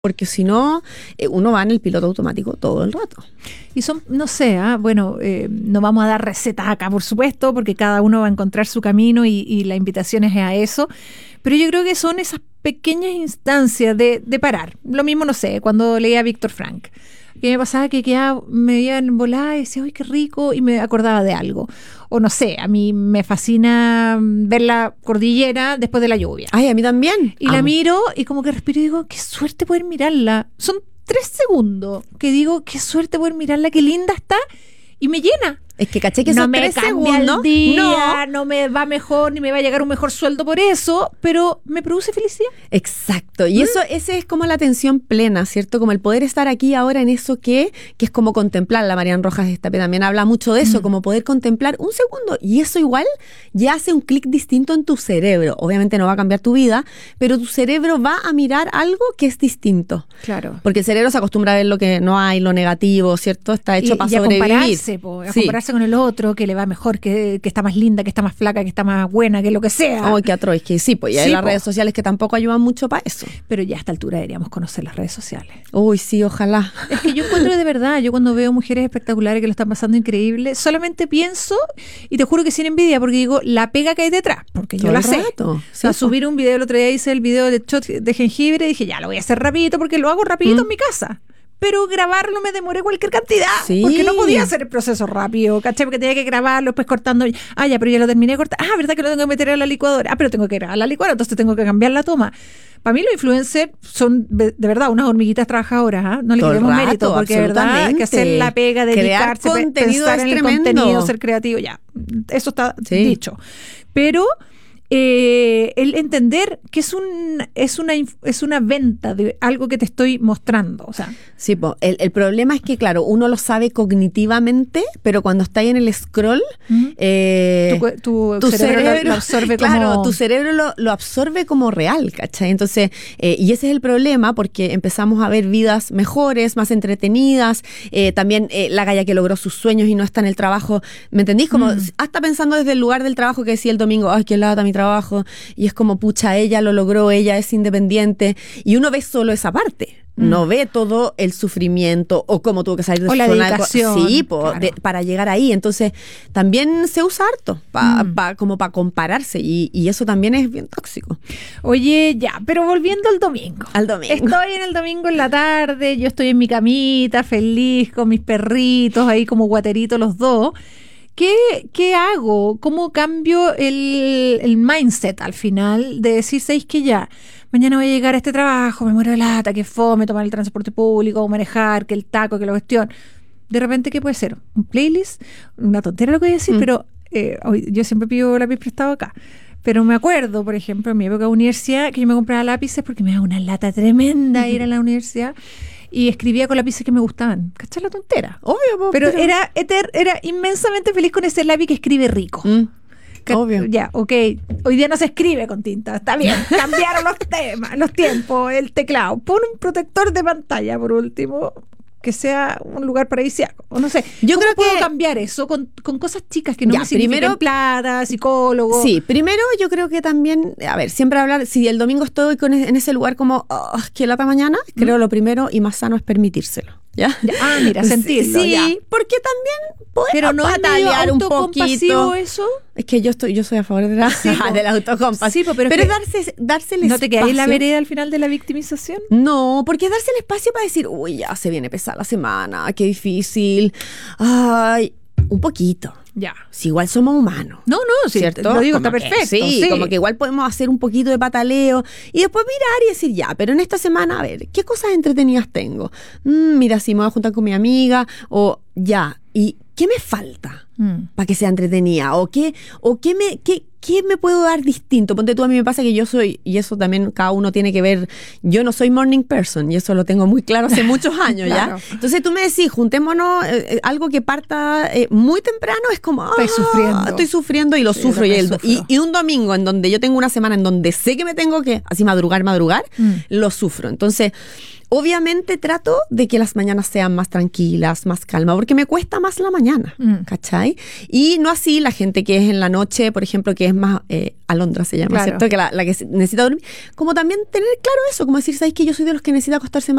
porque si no, uno va en el piloto automático todo el rato. Y son, no sé, bueno, no vamos a dar recetas acá, por supuesto, porque cada uno va a encontrar su camino y la invitación es a eso, pero yo creo que son esas pequeñas instancias de parar. Lo mismo, no sé, cuando leía a Víctor Frank, que me pasaba que me iba en volada y decía, ¡ay, qué rico! Y me acordaba de algo. O no sé, a mí me fascina ver la cordillera después de la lluvia. Ay, a mí también. Y la miro y como que respiro y digo, qué suerte poder mirarla. Son 3 segundos que digo, qué suerte poder mirarla, qué linda está, y me llena. Es que caché que no esos me 3 cambia segundos el día, no me va mejor, ni me va a llegar un mejor sueldo por eso, pero me produce felicidad. Exacto, y ese es como la atención plena, ¿cierto? Como el poder estar aquí ahora en eso que es como contemplar. La Marian Rojas Estapé también habla mucho de eso, como poder contemplar un segundo, y eso igual ya hace un clic distinto en tu cerebro. Obviamente no va a cambiar tu vida, pero tu cerebro va a mirar algo que es distinto. Claro. Porque el cerebro se acostumbra a ver lo que no hay, lo negativo, ¿cierto? Está hecho para sobrevivir. A compararse con el otro, que le va mejor, que está más linda, que está más flaca, que está más buena, que lo que sea. Ay, qué atroz, que sí, pues ya hay las redes sociales que tampoco ayudan mucho para eso. Pero ya a esta altura deberíamos conocer las redes sociales. Uy, sí, ojalá. Es que yo encuentro de verdad, yo cuando veo mujeres espectaculares que lo están pasando increíble, solamente pienso, y te juro que sin envidia, porque digo, la pega que hay detrás, porque yo la sé. O sea, subir un video, el otro día hice el video de shot de jengibre, y dije, ya, lo voy a hacer rapidito, porque lo hago rapidito en mi casa. Pero grabarlo me demoré cualquier cantidad, porque no podía hacer el proceso rápido, ¿cachai? Porque tenía que grabarlo, después cortando, ya, pero ya lo terminé de cortar, verdad que lo tengo que meter a la licuadora, pero tengo que grabar la licuadora, entonces tengo que cambiar la toma. Para mí los influencers son de verdad unas hormiguitas trabajadoras, no le queremos mérito, porque de verdad que hacer la pega, dedicarse, pensar en el contenido, ser creativo, ya, eso está dicho. Pero el entender que es una venta de algo que te estoy mostrando, o sea. Sí, el problema es que, claro, uno lo sabe cognitivamente, pero cuando está ahí en el scroll, tu cerebro lo absorbe como... Claro, tu cerebro lo absorbe como real, ¿cachai? Entonces, y ese es el problema, porque empezamos a ver vidas mejores, más entretenidas, también la galla que logró sus sueños y no está en el trabajo, ¿me entendís? Como hasta pensando desde el lugar del trabajo, que decía el domingo, ay, qué lata mi trabajo, y es como, pucha, ella lo logró, ella es independiente, y uno ve solo esa parte. No ve todo el sufrimiento o cómo tuvo que salir de su zona de dedicación, sí, para llegar ahí. Entonces, también se usa harto como para compararse, y eso también es bien tóxico. Oye, ya, pero volviendo al domingo. Estoy en el domingo en la tarde, yo estoy en mi camita, feliz, con mis perritos, ahí como guateritos los dos. ¿Qué hago? ¿Cómo cambio el mindset al final de decir, ¿sabéis que ya? Mañana voy a llegar a este trabajo, me muero de lata, que fome, tomar el transporte público, manejar, que el taco, que la cuestión. De repente, ¿qué puede ser? ¿Un playlist? Una tontera lo que voy a decir, pero yo siempre pido lápiz prestado acá. Pero me acuerdo, por ejemplo, en mi época de universidad, que yo me compraba lápices porque me daba una lata tremenda ir a la universidad. Y escribía con lápices que me gustaban. ¿Cachai la tontera? Obvio, pero era inmensamente feliz con ese lápiz que escribe rico. Obvio. Ya, ok. Hoy día no se escribe con tinta. Está bien. Cambiaron los tiempos, el teclado. Pon un protector de pantalla, por último, que sea un lugar paradisíaco. O no sé. Yo creo puedo que cambiar eso con cosas chicas que no me significan plata, psicólogo? Sí, primero yo creo que también, a ver, siempre hablar, si el domingo estoy en ese lugar como, que lata mañana, creo lo primero y más sano es permitírselo. ¿Ya? Mira, sentirlo. Sí, ya. porque también podemos pero no patalear un poquito. Eso. Es que yo soy a favor de del autocompasivo. Sí, pero es darse el espacio. ¿No te quedas en la vereda al final de la victimización? No, porque es darse el espacio para decir, uy, ya se viene pesada la semana, qué difícil. Ay, un poquito. Ya. Si igual somos humanos. No, sí, ¿cierto? lo digo, como está perfecto. Sí, como que igual podemos hacer un poquito de pataleo y después mirar y decir, ya, pero en esta semana, a ver, ¿qué cosas entretenidas tengo? Mira, si me voy a juntar con mi amiga, o ya, ¿y qué me falta para que sea entretenida? ¿O qué me puedo dar distinto? Ponte tú, a mí me pasa que yo soy, y eso también cada uno tiene que ver, yo no soy morning person, y eso lo tengo muy claro hace muchos años. Claro. ¿Ya? Entonces tú me decís, juntémonos, algo que parta muy temprano, es como, estoy sufriendo y lo sufro. Y un domingo en donde yo tengo una semana en donde sé que me tengo que, así madrugar, lo sufro. Entonces, Obviamente trato de que las mañanas sean más tranquilas, más calma, porque me cuesta más la mañana, ¿cachai? Y no así la gente que es en la noche, por ejemplo, que es más alondra se llama, ¿cierto? Que la que necesita dormir. Como también tener claro eso, como decir, ¿sabes que yo soy de los que necesita acostarse más